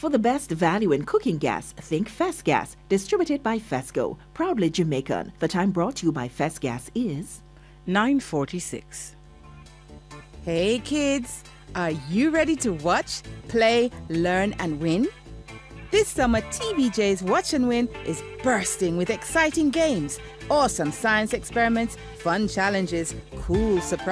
For the best value in cooking gas, think Fesgas, distributed by Fesco, proudly Jamaican. The time brought to you by Fesgas is 9:46. Hey kids, are you ready to watch, play, learn and win? This summer, TVJ's Watch and Win is bursting with exciting games, awesome science experiments, fun challenges, cool surprises.